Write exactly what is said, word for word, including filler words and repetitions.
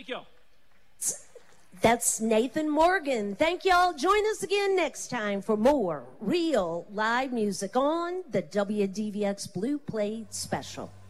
Thank you. That's Nathan Morgan. Thank y'all. Join us again next time for more real live music on the W D V X Blue Plate Special.